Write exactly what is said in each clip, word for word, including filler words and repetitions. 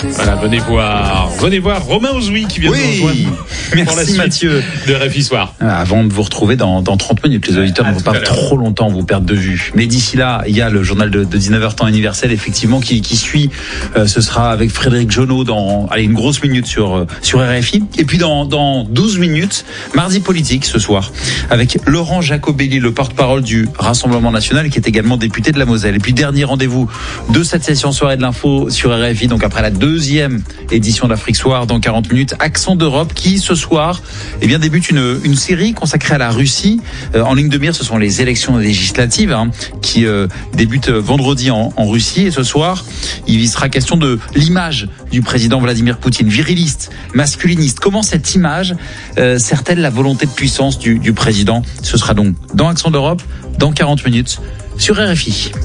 Voilà, venez voir, venez voir Romain Ozoui qui vient oui. de nous rejoindre. Merci pour la suite Mathieu de R F I Soir. Avant de vous retrouver dans, dans trente minutes, les auditeurs à ne vont pas trop longtemps vous perdre de vue. Mais d'ici là, il y a le journal de, de dix-neuf heures temps universel, effectivement, qui, qui suit. Euh, ce sera avec Frédéric Jonot dans allez, une grosse minute sur, euh, sur R F I. Et puis dans, dans douze minutes, mardi politique ce soir, avec Laurent Jacobelli, le porte-parole du Rassemblement national, qui est également député de la Moselle. Et puis dernier rendez-vous de cette session soirée de l'info sur R F I, donc après la deuxième édition d'Afrique Soir dans quarante minutes, Accent d'Europe, qui ce soir eh bien, débute une, une série consacrée à la Russie. Euh, en ligne de mire, ce sont les élections législatives hein, qui euh, débutent vendredi en, en Russie. Et ce soir, il sera question de l'image du président Vladimir Poutine, viriliste, masculiniste. Comment cette image euh, sert-elle la volonté de puissance du, du président? Ce sera donc dans Accent d'Europe, dans quarante minutes, sur R F I.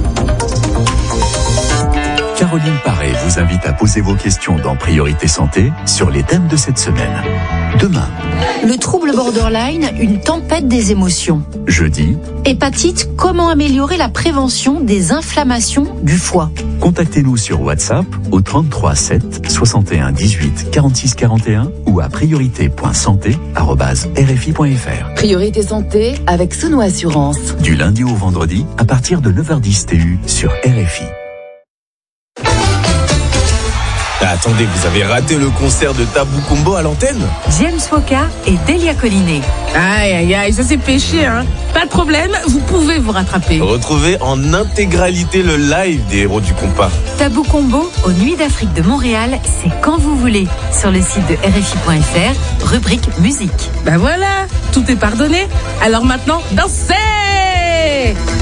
Caroline Paré vous invite à poser vos questions dans Priorité Santé sur les thèmes de cette semaine. Demain. Le trouble borderline, une tempête des émotions. Jeudi. Hépatite, comment améliorer la prévention des inflammations du foie? Contactez-nous sur WhatsApp au trente-trois sept soixante et un dix-huit quarante-six quarante et un ou à priorité point santé arobase r f i point f r. Priorité Santé avec Sono Assurance. Du lundi au vendredi à partir de neuf heures dix T U sur R F I. Ah, attendez, vous avez raté le concert de Tabou Combo à l'antenne? James Foka et Delia Collinet. Aïe, aïe, aïe, ça c'est péché, hein. Pas de problème, vous pouvez vous rattraper. Retrouvez en intégralité le live des héros du compas. Tabou Combo aux Nuits d'Afrique de Montréal, c'est quand vous voulez. Sur le site de R F I point F R, rubrique musique. Ben voilà, tout est pardonné. Alors maintenant, dansez!